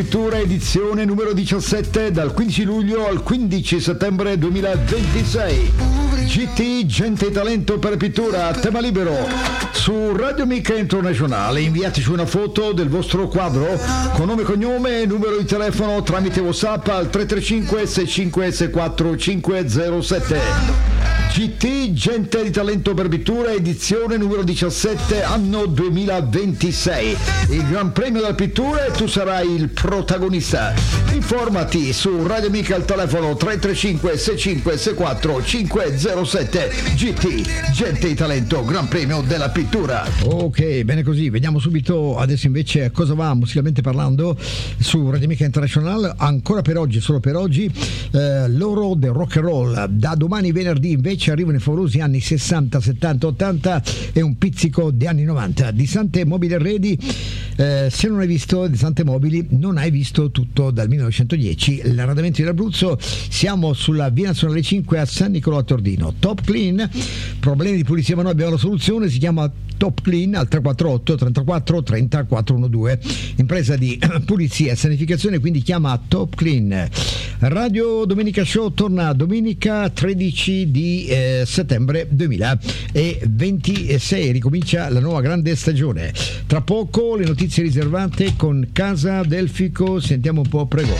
Pittura edizione numero 17 dal 15 luglio al 15 settembre 2026. GT, gente e talento per pittura, tema libero su Radio Mica Internazionale. Inviateci una foto del vostro quadro con nome, cognome e numero di telefono tramite WhatsApp al 335 6564 507. GT, gente di talento per pittura, edizione numero 17, anno 2026. Il Gran Premio della pittura e tu sarai il protagonista. Informati su Radio Mica al telefono 335 6564 507. GT, gente di talento, Gran Premio della pittura. Ok, bene così. Vediamo subito adesso invece a cosa va musicalmente parlando su Radio Mica International. Ancora per oggi, solo per oggi, loro del rock and roll. Da domani venerdì invece arrivano i favolosi anni 60, 70, 80 e un pizzico di anni 90. Di Sante Mobili Arredi, se non hai visto di Sante Mobili non hai visto tutto dal 1910. L'arredamento dell'Abruzzo, siamo sulla via nazionale 5 a San Nicolò a Tordino. Top Clean, problemi di pulizia ma noi abbiamo la soluzione, si chiama Top Clean al 348 34 30 412. Impresa di pulizia e sanificazione, quindi chiama Top Clean. Radio Domenica Show torna domenica 13 di settembre 2026, ricomincia la nuova grande stagione. Tra poco le notizie riservate con Casa Delfico, sentiamo un po', prego.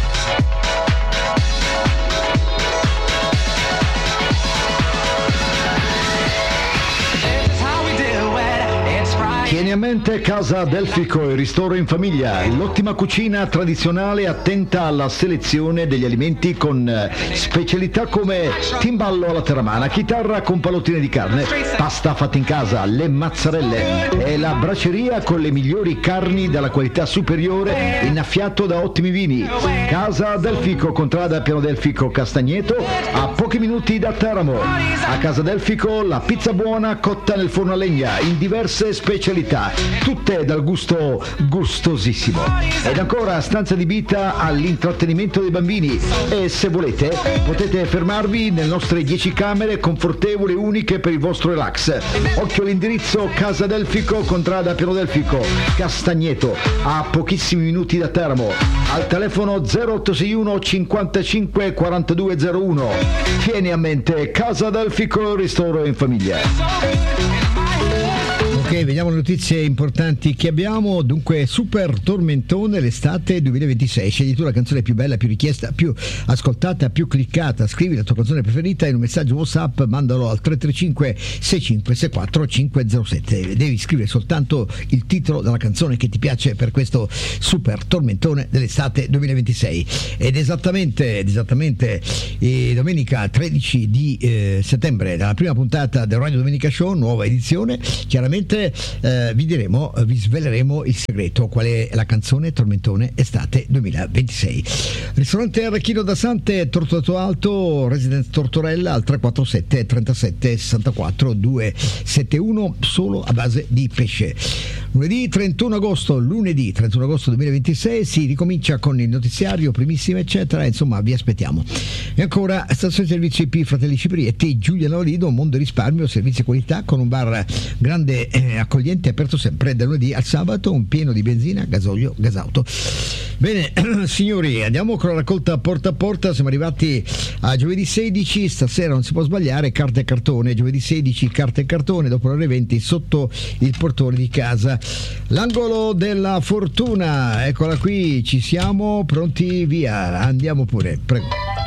Tieni a mente Casa Delfico, il ristoro in famiglia, l'ottima cucina tradizionale attenta alla selezione degli alimenti con specialità come timballo alla terramana, chitarra con pallottine di carne, pasta fatta in casa, le mazzarelle e la braceria con le migliori carni dalla qualità superiore, innaffiato da ottimi vini. Casa Delfico, contrada Piano Delfico Castagneto, a pochi minuti da Teramo. A Casa Delfico la pizza buona cotta nel forno a legna in diverse specialità, tutte dal gusto gustosissimo. Ed ancora stanza adibita all'intrattenimento dei bambini e se volete potete fermarvi nelle nostre 10 camere confortevoli e uniche per il vostro relax. Occhio all'indirizzo: Casa Delfico, contrada Piano Delfico Castagneto, a pochissimi minuti da Teramo, al telefono 0861 55 4201. Tieni a mente Casa Delfico, ristoro in famiglia. Ok, vediamo le notizie importanti che abbiamo. Dunque, Super Tormentone, l'estate 2026. Scegli tu la canzone più bella, più richiesta, più ascoltata, più cliccata. Scrivi la tua canzone preferita in un messaggio WhatsApp, mandalo al 335 6564 507. Devi scrivere soltanto il titolo della canzone che ti piace per questo Super Tormentone dell'estate 2026. Ed esattamente domenica 13 di settembre, dalla prima puntata del Radio Domenica Show, nuova edizione, chiaramente vi sveleremo il segreto, qual è la canzone Tormentone estate 2026. Ristorante Arrechino da Sante, Tortorato Alto, Residence Tortorella, al 347 37 64 271, solo a base di pesce. Lunedì 31 agosto 2026 si ricomincia con il notiziario, primissime eccetera, insomma vi aspettiamo. E ancora stazione servizi IP Fratelli Ciprietti, Giulia Lavalido, Mondo Risparmio, servizi e qualità, con un bar grande accogliente, aperto sempre da lunedì al sabato, un pieno di benzina, gasolio, gasauto. Bene signori, andiamo con la raccolta porta a porta, siamo arrivati a giovedì 16, stasera non si può sbagliare, carta e cartone, giovedì 16 carta e cartone, dopo le ore 20 sotto il portone di casa. L'angolo della fortuna, eccola qui, ci siamo, pronti, via, andiamo pure, prego.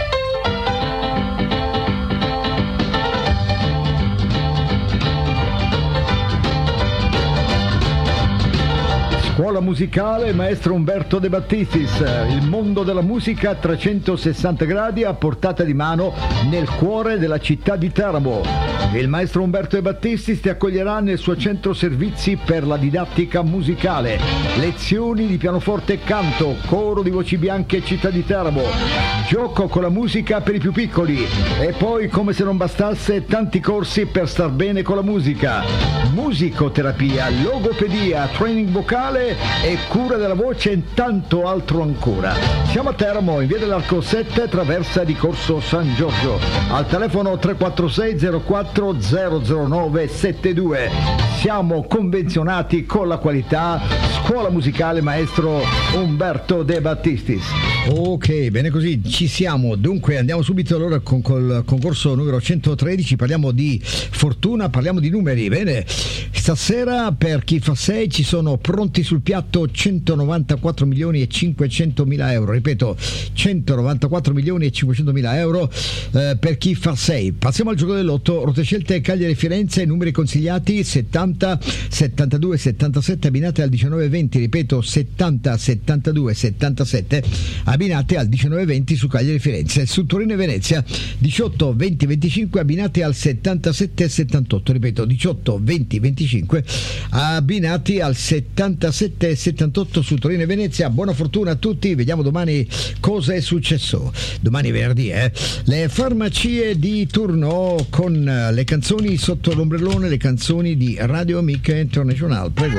Scuola musicale Maestro Umberto De Battistis, il mondo della musica a 360 gradi a portata di mano nel cuore della città di Teramo. Il Maestro Umberto De Battistis ti accoglierà nel suo centro servizi per la didattica musicale, lezioni di pianoforte e canto, coro di voci bianche città di Teramo, gioco con la musica per i più piccoli e poi, come se non bastasse, tanti corsi per star bene con la musica, musicoterapia, logopedia, training vocale e cura della voce e tanto altro ancora. Siamo a Teramo, in via dell'Arco 7, traversa di Corso San Giorgio, al telefono 346 04 009 72. siamo convenzionati con la qualità. Scuola musicale maestro Umberto De Battistis. Ok, bene così, ci siamo. Dunque andiamo subito allora col concorso numero 113. Parliamo di fortuna, parliamo di numeri. Bene, stasera per chi fa 6 ci sono pronti sul piatto 194 milioni e 500 mila euro. Ripeto, 194 milioni e 500 mila euro per chi fa 6. Passiamo al gioco dell'otto. Rotte scelte Cagliari Firenze, numeri consigliati 70, 72, 77 abbinate al 19 20. Ripeto, 70, 72, 77 abbinate al 19-20 su Cagliari Firenze. Su Torino e Venezia 18, 20, 25 abbinate al 77 78. Ripeto, 18, 20, 25 abbinati al 77 78 su Torino e Venezia. Buona fortuna a tutti, vediamo domani cosa è successo. Domani venerdì, le farmacie di turno con le canzoni sotto l'ombrellone, le canzoni di Radio Amica International. Prego.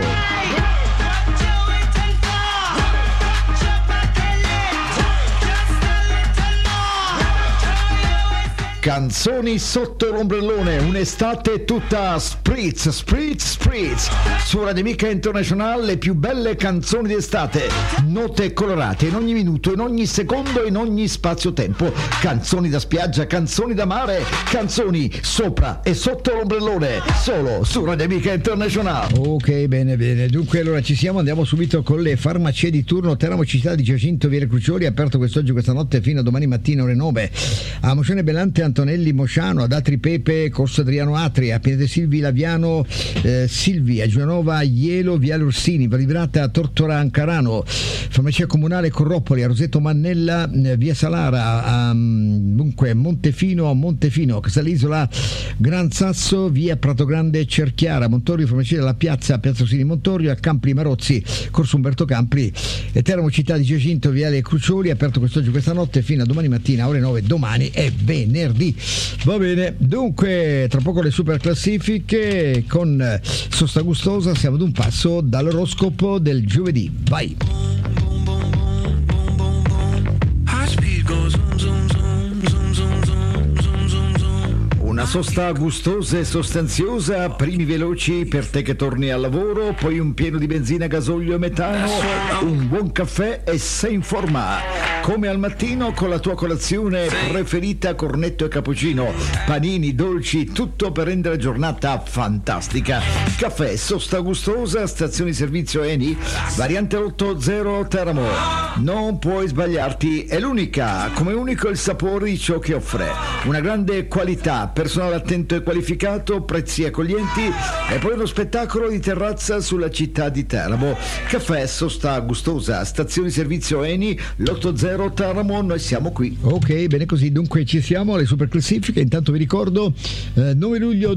Canzoni sotto l'ombrellone, un'estate tutta spritz, spritz, spritz. Su Radio Amica International le più belle canzoni d'estate, note colorate in ogni minuto, in ogni secondo, in ogni spazio-tempo. Canzoni da spiaggia, canzoni da mare, canzoni sopra e sotto l'ombrellone, solo su Radio Amica International. Ok, bene, bene. Dunque allora ci siamo, andiamo subito con le farmacie di turno. Teramo Città di Giacinto, Viale Crucioli, aperto quest'oggi, questa notte fino a domani mattina ore 9. A Moscione Bellante, Antonelli Mosciano, ad Atri Pepe, Corso Adriano Atri, a Piede Silvi Laviano Silvi, a Gianova Ielo, Viale Orsini, Valibrata Tortora Ancarano, Farmacia Comunale Corroppoli, a Roseto Mannella, via Salara, a Montefino, Casalisola Gran Sasso, via Prato Grande Cerchiara, Montorio, Farmacia della Piazza Orsini Montorio, a Campri Marozzi, Corso Umberto Campri, e Teramo Città di Giacinto, Viale Crucioli, aperto quest'oggi, questa notte fino a domani mattina ore 9. Domani è venerdì. Va bene, dunque tra poco le super classifiche con Sosta Gustosa. Siamo ad un passo dall'oroscopo del giovedì. Vai! Una sosta gustosa e sostanziosa, primi veloci per te che torni al lavoro, poi un pieno di benzina, gasolio e metano, un buon caffè e sei in forma. Come al mattino con la tua colazione preferita, cornetto e cappuccino, panini, dolci, tutto per rendere la giornata fantastica. Caffè Sosta Gustosa, stazione servizio Eni, variante 80 Teramo. Non puoi sbagliarti, è l'unica, come unico il sapore di ciò che offre. Una grande qualità, personale attento e qualificato, prezzi accoglienti e poi uno spettacolo di terrazza sulla città di Teramo. Caffè Sosta Gustosa, stazione servizio Eni, l'80 Teramo, noi siamo qui. Ok, bene così, dunque ci siamo alle super classifiche. Intanto vi ricordo 9 luglio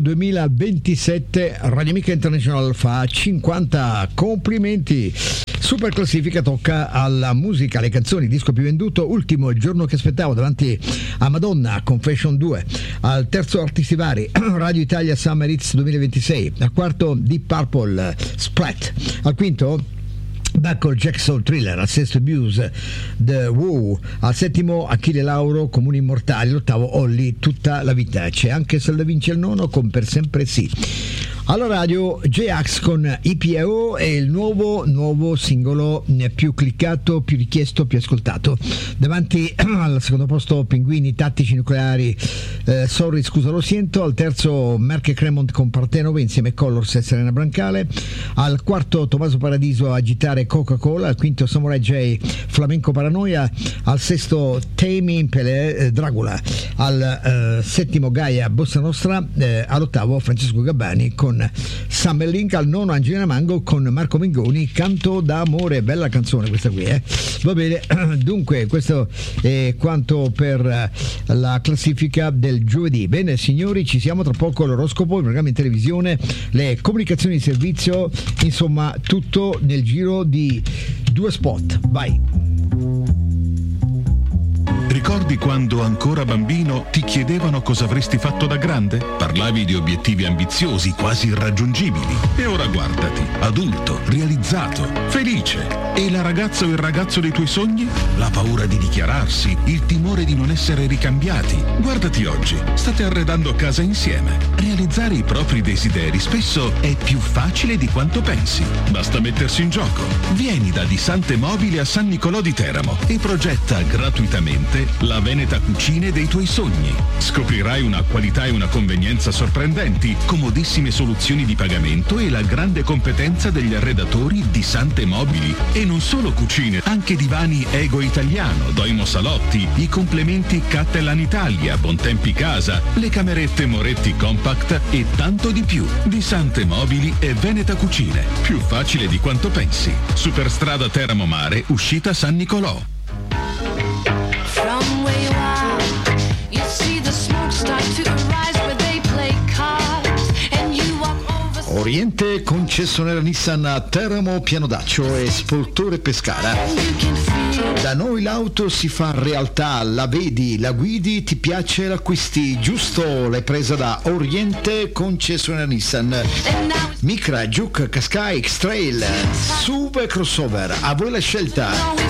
2027 Radio Amica International fa 50, complimenti. Super classifica tocca alla musica, le canzoni, disco più venduto, ultimo Il giorno che aspettavo davanti a Madonna, Confession 2, al terzo Artisti Vari, Radio Italia Summer Hits 2026, al quarto Deep Purple, Splat, al quinto Michael Jackson Thriller, al sesto Muse, The Woo, al settimo Achille Lauro, Comuni Immortali, all'ottavo Olly, Tutta la vita, c'è anche Se la vince il nono con Per sempre sì. Alla radio J-Ax con IPO è il nuovo singolo più cliccato, più richiesto, più ascoltato. Davanti al secondo posto Pinguini Tattici Nucleari, Sorry scusa lo siento. Al terzo Merck e Cremont con Partenove insieme a Colors e Serena Brancale. Al quarto Tommaso Paradiso Agitare Coca-Cola. Al quinto Samurai J Flamenco Paranoia. Al sesto Tame Impele Dracula. Al settimo Gaia Bossa Nostra. All'ottavo Francesco Gabbani con Summer Link. Al nono Angelina Mango con Marco Mengoni, Canto d'amore, bella canzone questa qui, va bene. Dunque questo è quanto per la classifica del giovedì. Bene signori, ci siamo, tra poco l'oroscopo, il programma in televisione, le comunicazioni di servizio, insomma tutto nel giro di 2 spot. Vai. ricordi quando ancora bambino ti chiedevano cosa avresti fatto da grande? Parlavi di obiettivi ambiziosi, quasi irraggiungibili. E ora guardati, adulto, realizzato, felice. E la ragazza o il ragazzo dei tuoi sogni? La paura di dichiararsi, il timore di non essere ricambiati. Guardati oggi, state arredando casa insieme. Realizzare i propri desideri spesso è più facile di quanto pensi. Basta mettersi in gioco. Vieni da Disante Mobili a San Nicolò di Teramo e progetta gratuitamente la Veneta Cucine dei tuoi sogni. Scoprirai una qualità e una convenienza sorprendenti, comodissime soluzioni di pagamento e la grande competenza degli arredatori Disante Mobili. E non solo cucine, anche divani Ego Italiano, Doimo Salotti, i complementi Cattelan Italia, Bontempi Casa, le camerette Moretti Compact e tanto di più. Disante Mobili e Veneta Cucine. Più facile di quanto pensi. Superstrada Teramo Mare, uscita San Nicolò. Oriente concessionaria Nissan a Teramo, Pianodaccio e Spoltore Pescara. Da noi l'auto si fa realtà, la vedi, la guidi, ti piace, l'acquisti, giusto? L'hai presa da Oriente concessionaria Nissan. Micra, Juke, Qashqai, X-Trail, SUV, crossover, a voi la scelta.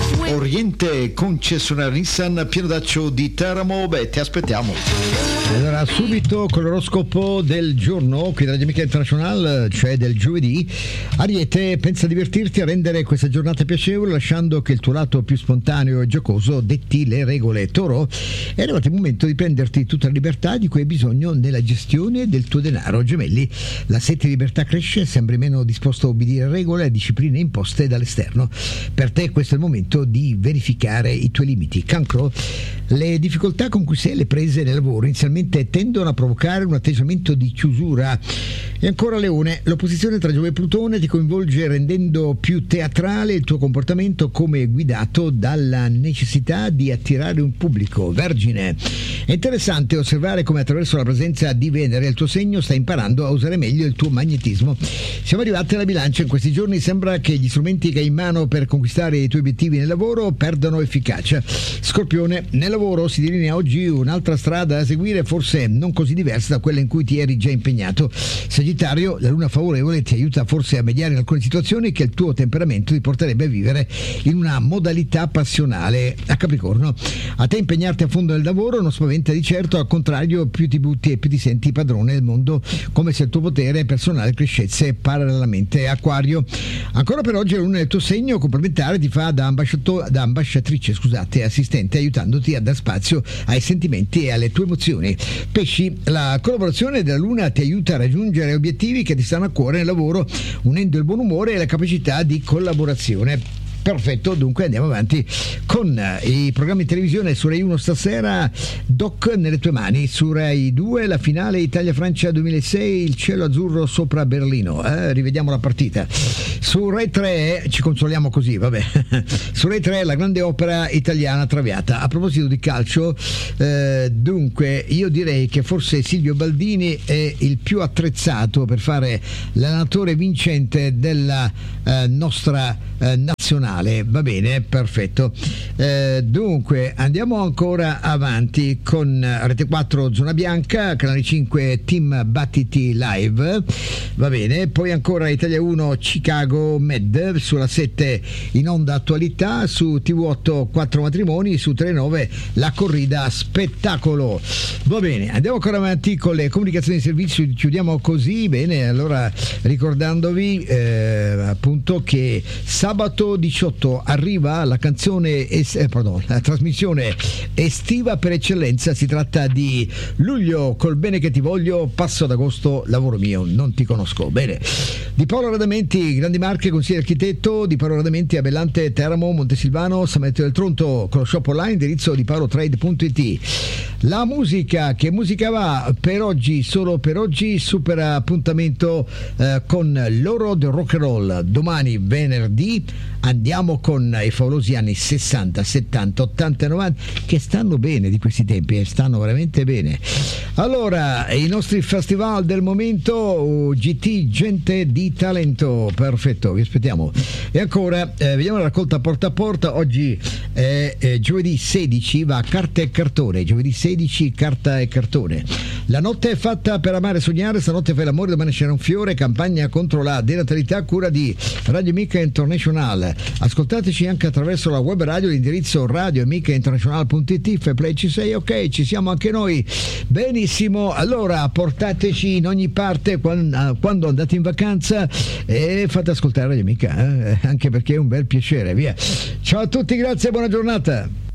Oriente concessionaria Nissan, Pianodaccio di Teramo, ti aspettiamo. Allora, subito con l'oroscopo del giorno qui dalla Amica International, cioè del giovedì. Ariete, pensa a divertirti, a rendere questa giornata piacevole, lasciando che il tuo lato più spontaneo e giocoso detti le regole. Toro, è arrivato il momento di prenderti tutta la libertà di cui hai bisogno nella gestione del tuo denaro. Gemelli, la sete di libertà cresce, sembri meno disposto a obbedire regole e discipline imposte dall'esterno. Per te questo è il momento di verificare i tuoi limiti. Cancro, le difficoltà con cui sei alle prese nel lavoro inizialmente tendono a provocare un atteggiamento di chiusura. E ancora Leone, l'opposizione tra Giove e Plutone ti coinvolge rendendo più teatrale il tuo comportamento, come guidato dalla necessità di attirare un pubblico. Vergine, è interessante osservare come attraverso la presenza di Venere il tuo segno sta imparando a usare meglio il tuo magnetismo. Siamo arrivati alla Bilancia, in questi giorni sembra che gli strumenti che hai in mano per conquistare i tuoi obiettivi nel lavoro perdano efficacia. Scorpione, nel lavoro si delinea oggi un'altra strada da seguire, forse non così diversa da quella in cui ti eri già impegnato. Sagittario, la luna favorevole ti aiuta forse a mediare in alcune situazioni che il tuo temperamento ti porterebbe a vivere in una modalità passionale. A Capricorno, a te impegnarti a fondo nel lavoro non spaventa di certo, al contrario più ti butti e più ti senti padrone del mondo, come se il tuo potere personale crescesse parallelamente. Acquario, ancora per oggi la luna del tuo segno complementare ti fa da ambasciatrice, assistente, aiutandoti a dar spazio ai sentimenti e alle tue emozioni. Pesci, la collaborazione della luna ti aiuta a raggiungere obiettivi che ti stanno a cuore nel lavoro, unendo il buon umore e la capacità di collaborazione. Perfetto, dunque andiamo avanti con i programmi in televisione. Su Rai 1 stasera Doc nelle tue mani, su Rai 2 la finale Italia-Francia 2006, il cielo azzurro sopra Berlino, rivediamo la partita. Su Rai 3 ci consoliamo così, vabbè. Su Rai 3 la grande opera italiana Traviata. A proposito di calcio, dunque io direi che forse Silvio Baldini è il più attrezzato per fare l'allenatore vincente della nostra nazionale. Va bene, perfetto. Dunque andiamo ancora avanti con Rete 4 Zona Bianca, Canale 5 Team Battiti Live, va bene, poi ancora Italia 1 Chicago Med, sulla 7 in onda attualità, su TV8 4 matrimoni, su Telenove la corrida spettacolo. Va bene, andiamo ancora avanti con le comunicazioni di servizio, chiudiamo così. Bene, allora ricordandovi appunto che sabato 18 arriva la canzone la trasmissione estiva per eccellenza. Si tratta di Luglio col bene che ti voglio, passo ad agosto lavoro mio, non ti conosco. Bene, di Paolo Radamenti, Grandi Marche, consigliere architetto, di Paolo Radamenti a Bellante, Teramo, Montesilvano, San Matteo del Tronto, con lo shop online, indirizzo di paolotrade.it. La musica, che musica va per oggi, solo per oggi, super appuntamento con l'oro del rock and roll domani venerdì andiamo con i favolosi anni 60, 70, 80 e 90 che stanno bene di questi tempi, stanno veramente bene. Allora, i nostri festival del momento, GT, gente di talento, perfetto, vi aspettiamo. E ancora vediamo la raccolta porta a porta. Oggi è giovedì 16, va carta e cartone, giovedì 16 carta e cartone. La notte è fatta per amare e sognare, stanotte fai l'amore, domani c'era un fiore, campagna contro la denatalità, cura di Radio Amica International. Ascoltateci anche attraverso la web radio, l'indirizzo radioamicainternational.it, Fairplay ci sei, ok, ci siamo anche noi, benissimo. Allora portateci in ogni parte quando andate in vacanza e fate ascoltare Radio Amica, anche perché è un bel piacere, via. Ciao a tutti, grazie e buona giornata.